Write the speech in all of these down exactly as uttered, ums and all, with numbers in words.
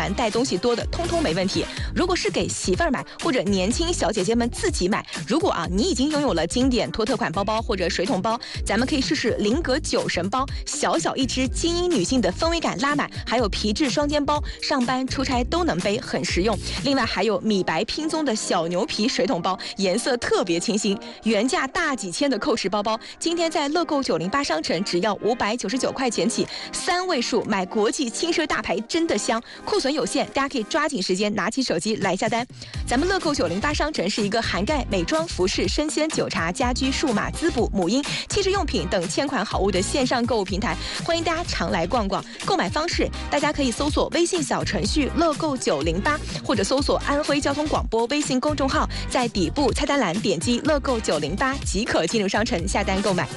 团带东西多的，通通没问题。如果是给媳妇儿买或者年轻小姐姐们自己买，如果啊你已经拥有了经典托特款包包或者水桶包，咱们可以试试菱格酒神包，小小一只，精英女性的氛围感拉满，还有皮质双肩包，上班出差都能背，很实用。另外还有米白拼宗的小牛皮水桶包，颜色特别清新，原价大几千的蔻驰包包，今天在乐购九零八商城只要五百九十九块钱起，三位数买国际轻奢大牌真的香，库存有限，大家可以抓紧时间拿起手机来下单。咱们乐购九零八商城是一个涵盖美妆、服饰、生鲜、酒茶、家居、数码、滋补、母婴、汽车用品等千款好物的线上购物平台，欢迎大家常来逛逛。购买方式，大家可以搜索微信小程序乐购九零八，或者搜索安徽交通广播微信公众号，在底部菜单栏点击乐购九零八即可进入商城下单购买。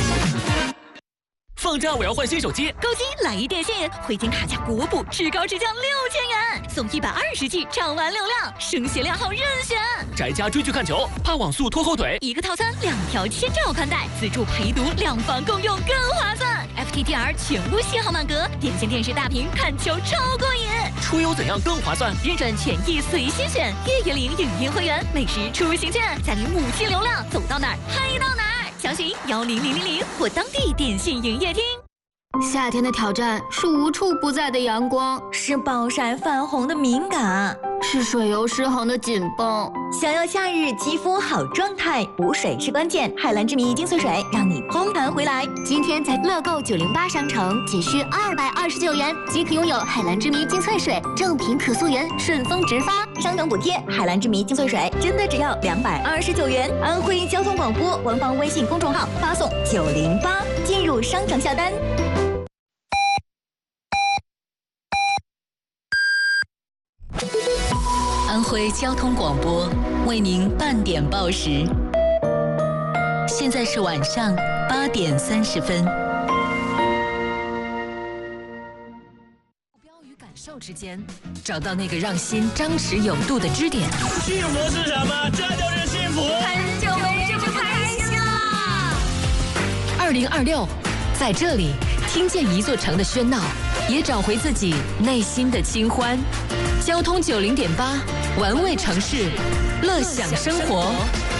放假我要换新手机， 购机来一电信，回金卡价国补，至高至降六千元，送一百二十 G 畅玩流量，声协量号任选。 宅家追剧看球，怕网速拖后腿， 一个套餐两条千兆宽带，自助陪读，两房共用更划算。F T T R 全屋信号满格，点线电视大屏看球超过瘾。 出游怎样更划算？ 日转权益随心选，月月领影音会员，美食出行券，再领母亲流量，走到哪儿嗨到哪儿。详询幺零零零零或当地电信营业厅。 夏天的挑战是无处不在的阳光， 是暴晒泛红的敏感， 是水油失衡的紧绷。 想要夏日肌肤好状态，补水是关键。海蓝之谜精粹水让你蓬弹回来。 今天在乐购九零八商城仅需二百二十九元即可拥有海蓝之谜精粹水，正品可溯源，顺丰直发， 商城补贴。海蓝之谜精粹水真的只要两百二十九元。安徽交通广播官方微信公众号发送九零八进入商城下单。 安徽交通广播为您半点报时，现在是晚上八点三十分。目标与感受之间，找到那个让心张弛有度的支点。 幸福是什么？这就是幸福。 很久没这么开心了。 二零二六，在这里听见一座城的喧闹，也找回自己内心的清欢。交通九零点八，玩味城市，乐享生活。